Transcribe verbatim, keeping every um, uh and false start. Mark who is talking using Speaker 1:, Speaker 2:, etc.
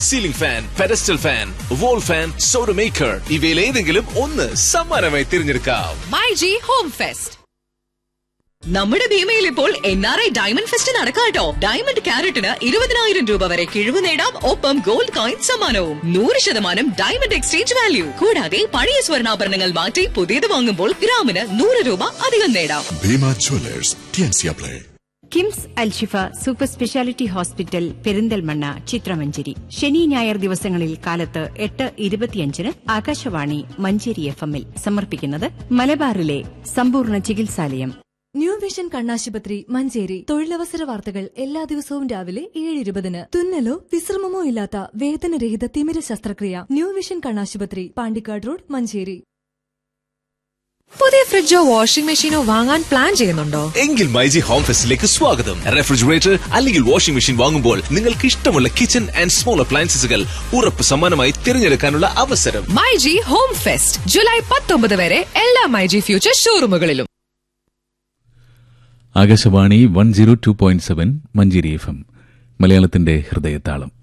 Speaker 1: Ceiling fan, pedestal fan, wall fan, soda maker ഇവയിൽ ഏതെങ്കിലും ഒന്ന് സമ്മാനമായി തിരഞ്ഞെടുക്കാം.
Speaker 2: MyG home fest. നമ്മുടെ ഭീമയിൽ ഇപ്പോൾ N R I diamond fest നടക്കാട്ടോ. Diamond ക്യാരറ്റിന് ഇരുപതിനായിരം രൂപ വരെ കിഴിവ് നേടാം. ഒപ്പം ഗോൾഡ് കോയിൻ സമ്മാനവും. നൂറ് ശതമാനം ഡയമണ്ട് എക്സ്ചേഞ്ച് വാല്യൂ. കൂടാതെ പഴയ സ്വർണ്ണാഭരണങ്ങൾ മാറ്റി പുതിയത് വാങ്ങുമ്പോൾ ഗ്രാമിന് നൂറ് രൂപ അധികം നേടാം.
Speaker 3: Bhima Jewellers, T&C apply.
Speaker 4: KIMS Alshifa super speciality hospital Perinthalmanna ചിത്രമഞ്ചേരി. ശനി ഞായർ ദിവസങ്ങളിൽ കാലത്ത് എട്ട് ഇരുപത്തിയഞ്ചിന് ആകാശവാണി മഞ്ചേരി എഫ് എമ്മിൽ സമർപ്പിക്കുന്നത് മലബാറിലെ സമ്പൂർണ്ണ ചികിത്സാലയം.
Speaker 5: ന്യൂ വിഷൻ കണ്ണാശുപത്രി മഞ്ചേരി. തൊഴിലവസര വാർത്തകൾ എല്ലാ ദിവസവും രാവിലെ ഏഴ് ഇരുപതിന്. തുന്നലോ വിശ്രമമോ ഇല്ലാത്ത വേദനരഹിത തിമിര ശസ്ത്രക്രിയ. ന്യൂ വിഷൻ കണ്ണാശുപത്രി, പാണ്ടിക്കാട് റോഡ്, മഞ്ചേരി.
Speaker 2: പുതിയ ഫ്രിഡ്ജോ വാഷിംഗ് മെഷീനോ വാങ്ങാൻ പ്ലാൻ ചെയ്യുന്നുണ്ടോ?
Speaker 1: എങ്കിൽ മൈജി ഹോം ഫെസ്റ്റിലേക്ക് സ്വാഗതം. റെഫ്രിജറേറ്റർ അല്ലെങ്കിൽ വാഷിംഗ് മെഷീൻ വാങ്ങുമ്പോൾ നിങ്ങൾക്ക് ഇഷ്ടമുള്ള കിച്ചൺ ആൻഡ് സ്മോൾ അപ്ലയൻസസുകൾ ഉറപ്പ് സമ്മാനമായി തിരഞ്ഞെടുക്കാനുള്ള അവസരം.
Speaker 2: മൈജി ഹോം ഫെസ്റ്റ് ജൂലൈ പത്തൊമ്പത് വരെ എല്ലാ myG future ഷോറൂമുകളിലും.
Speaker 6: Akashvani one zero two point seven Manjeri F M, മലയാളത്തിന്റെ ഹൃദയതാളം.